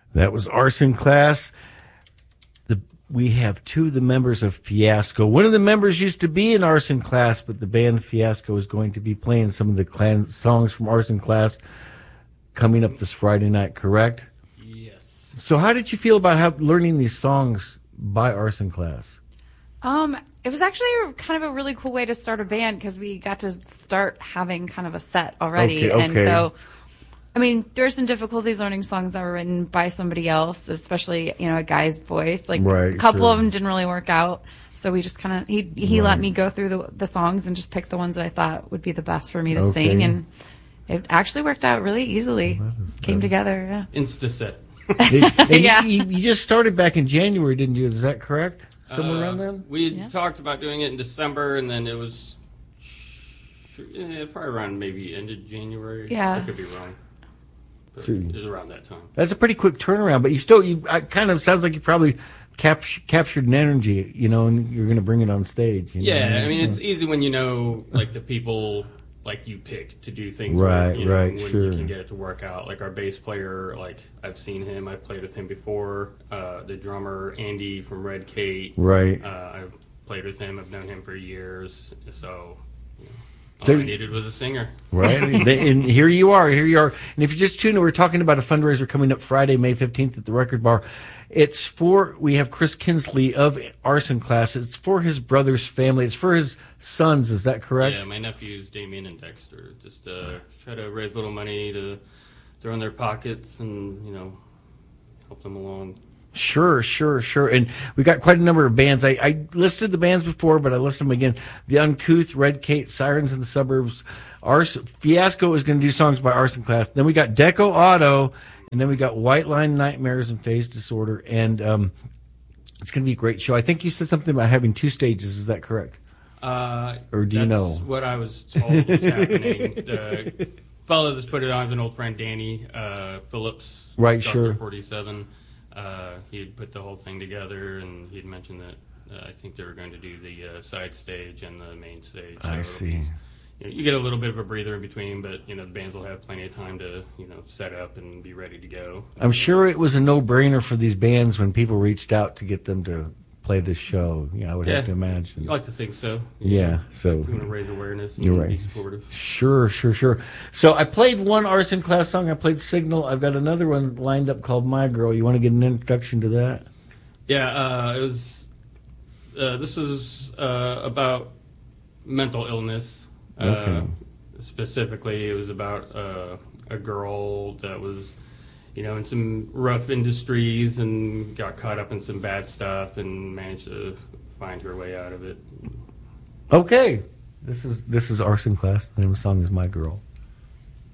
That was Arson Class. We have two of the members of Fiasco. One of the members used to be in Arson Class, but the band Fiasco is going to be playing some of the songs from Arson Class coming up this Friday night, correct? Yes. So how did you feel about learning these songs by Arson Class? It was actually kind of a really cool way to start a band because we got to start having kind of a set already. Okay. And so, I mean, there's some difficulties learning songs that were written by somebody else, especially, a guy's voice. Like, right, a couple sure. of them didn't really work out. So we just kind of, he let me go through the songs and just pick the ones that I thought would be the best for me to sing. And it actually worked out really easily. Came together, yeah. Insta-set. Yeah. You just started back in January, didn't you? Is that correct? Somewhere around then? We had talked about doing it in December, and then it was probably around maybe end of January. Yeah. I could be wrong. But it was around that time. That's a pretty quick turnaround, but it kind of sounds like you probably captured an energy, and you're going to bring it on stage. Yeah, I mean, it's easy when like the people like you pick to do things right, with, right, when sure. you can get it to work out. Like our bass player, I've seen him, I've played with him before. The drummer, Andy from Red Kate. Right. I've played with him, I've known him for years, so all I needed was a singer. Right. And here you are. And if you just tuned in, we're talking about a fundraiser coming up Friday, May 15th at the Record Bar. We have Chris Kinsley of Arson Class. It's for his brother's family. It's for his sons. Is that correct? Yeah, my nephews, Damien and Dexter. Just try to raise a little money to throw in their pockets and, help them along. Sure. And we got quite a number of bands. I listed the bands before, but I listed them again. The Uncouth, Red Kate, Sirens in the Suburbs. Fiasco is going to do songs by Arson Class. Then we got Deco Auto, and then we got White Line Nightmares and Phase Disorder. And it's going to be a great show. I think you said something about having two stages. Is that correct? Or do you know? That's what I was told was happening. The fellow that's put it on is an old friend, Danny Phillips. Right, Dr. sure. 47. He had put the whole thing together, and he had mentioned that I think they were going to do the side stage and the main stage. I see. You get a little bit of a breather in between, but the bands will have plenty of time to set up and be ready to go. I'm sure it was a no-brainer for these bands when people reached out to get them to play this show. I would have to imagine. I like to think so. So you want to raise awareness and you're right. Be supportive. Sure. So I played one Arson Class song. I played Signal. I've got another one lined up called My Girl. You want to get an introduction to that? Yeah, it was. This is about mental illness. Okay. Specifically, it was about a girl that was, in some rough industries and got caught up in some bad stuff and managed to find her way out of it. Okay. This is Arson Class. The name of the song is My Girl.